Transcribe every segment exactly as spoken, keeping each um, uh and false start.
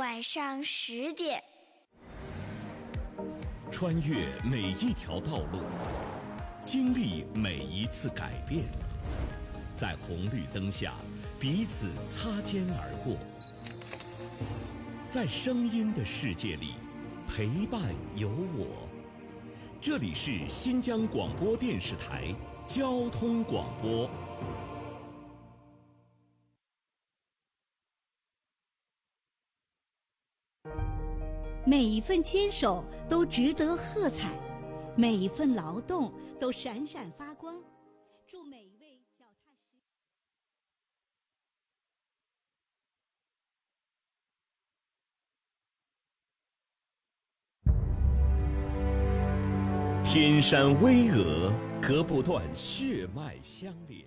晚上十点。 穿越每一条道路，经历每一次改变，在红绿灯下彼此擦肩而过，在声音的世界里陪伴有我。这里是新疆广播电视台交通广播。 每一份坚守都值得喝彩，每一份劳动都闪闪发光。祝每一位脚踏实天山巍峨，隔不断血脉相连。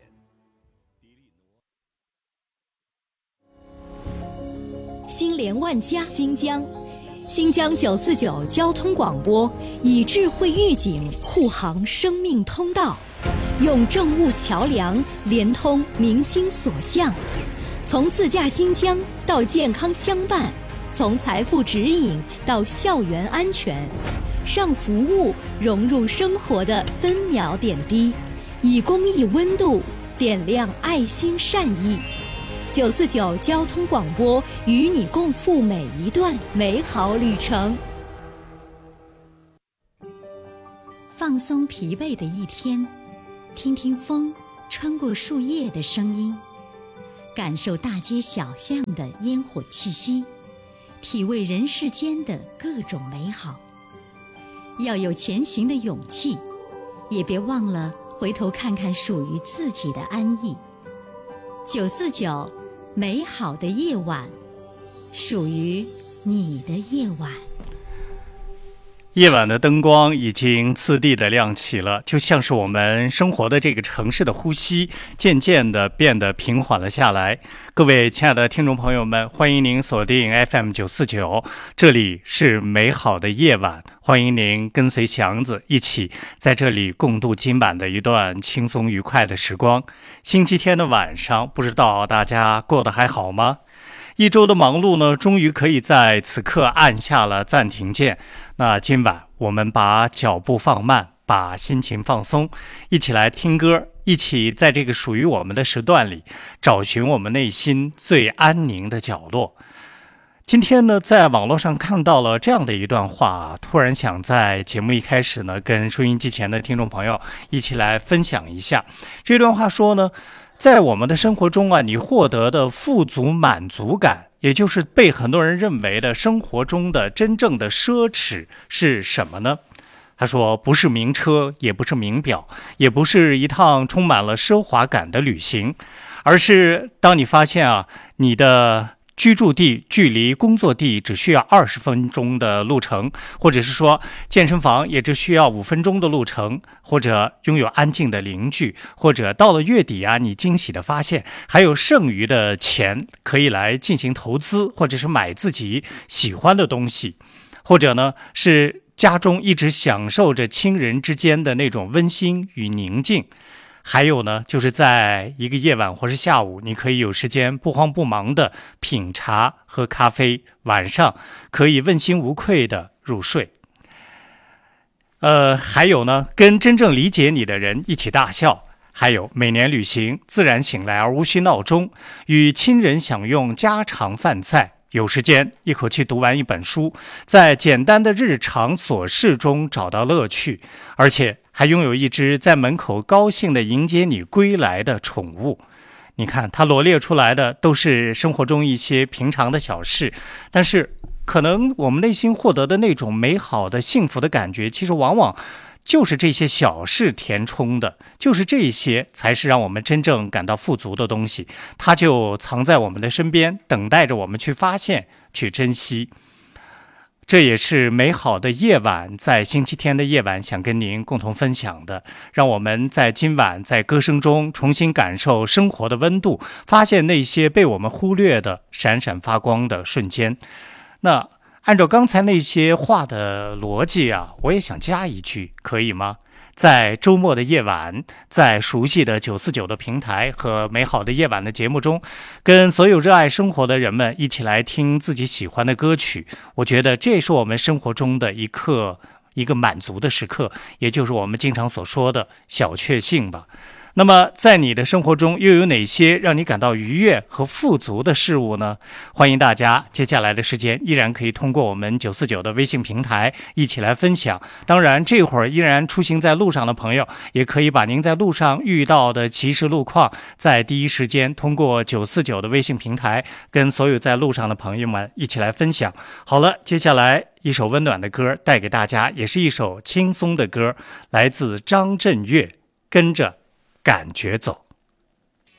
心连万家，新疆。新疆九四九交通广播以智慧预警护航生命通道，用政务桥梁连通民心所向，从自驾新疆到健康相伴，从财富指引到校园安全，让服务融入生活的分秒点滴，以公益温度点亮爱心善意。九四九交通广播与你共赴每一段美好旅程。放松疲惫的一天，听听风穿过树叶的声音，感受大街小巷的烟火气息，体味人世间的各种美好。要有前行的勇气，也别忘了回头看看属于自己的安逸。九四九美好的夜晚，属于你的夜晚。 夜晚的灯光已经次第的亮起了，就像是我们生活的这个城市的呼吸渐渐的变得平缓了下来。各位亲爱的听众朋友们，欢迎您锁定 F M 九四九，这里是美好的夜晚，欢迎您跟随祥子一起在这里共度今晚的一段轻松愉快的时光。星期天的晚上，不知道大家过得还好吗？一周的忙碌呢，终于可以在此刻按下了暂停键。那今晚我们把脚步放慢，把心情放松，一起来听歌，一起在这个属于我们的时段里找寻我们内心最安宁的角落。今天呢，在网络上看到了这样的一段话，突然想在节目一开始呢，跟收音机前的听众朋友一起来分享一下。这段话说呢，在我们的生活中啊，你获得的富足满足感，也就是被很多人认为的生活中的真正的奢侈是什么呢？他说，不是名车，也不是名表，也不是一趟充满了奢华感的旅行，而是当你发现啊，你的居住地距离工作地只需要二十分钟的路程，或者是说健身房也只需要五分钟的路程，或者拥有安静的邻居，或者到了月底啊，你惊喜的发现还有剩余的钱可以来进行投资，或者是买自己喜欢的东西，或者呢是家中一直享受着亲人之间的那种温馨与宁静。还有呢，就是在一个夜晚或是下午，你可以有时间不慌不忙的品茶喝咖啡，晚上可以问心无愧的入睡。呃，还有呢，跟真正理解你的人一起大笑，还有每年旅行，自然醒来而无需闹钟，与亲人享用家常饭菜，有时间一口气读完一本书，在简单的日常琐事中找到乐趣，而且还拥有一只在门口高兴地迎接你归来的宠物。你看，它罗列出来的都是生活中一些平常的小事，但是可能我们内心获得的那种美好的幸福的感觉，其实往往就是这些小事填充的，就是这些才是让我们真正感到富足的东西，它就藏在我们的身边，等待着我们去发现，去珍惜。这也是美好的夜晚，在星期天的夜晚想跟您共同分享的，让我们在今晚在歌声中重新感受生活的温度，发现那些被我们忽略的闪闪发光的瞬间。那按照刚才那些话的逻辑啊，我也想加一句，可以吗？ 在周末的夜晚，在熟悉的九四九的平台和美好的夜晚的节目中，跟所有热爱生活的人们一起来听自己喜欢的歌曲。我觉得这也是我们生活中的一刻一个满足的时刻，也就是我们经常所说的小确幸吧。那么在你的生活中又有哪些让你感到愉悦和富足的事物呢？欢迎大家接下来的时间依然可以通过我们九四九的微信平台一起来分享。当然这会儿依然出行在路上的朋友，也可以把您在路上遇到的即时路况在第一时间通过九四九的微信平台跟所有在路上的朋友们一起来分享。好了，接下来一首温暖的歌带给大家，也是一首轻松的歌，来自张震岳，跟着感觉走。